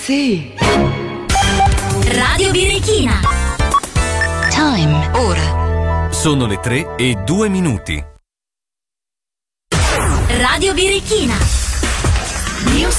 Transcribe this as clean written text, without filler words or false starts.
Sì. Radio Birichina. Time. Ora. Sono le 3:02. Radio Birichina. News